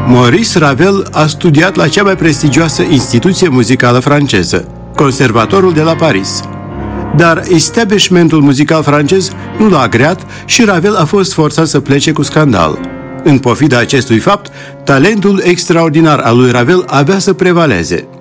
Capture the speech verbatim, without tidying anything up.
Maurice Ravel a studiat la cea mai prestigioasă instituție muzicală franceză, Conservatorul de la Paris. Dar establishmentul muzical francez nu l-a agreat și Ravel a fost forțat să plece cu scandal. În pofida acestui fapt, talentul extraordinar al lui Ravel avea să prevaleze.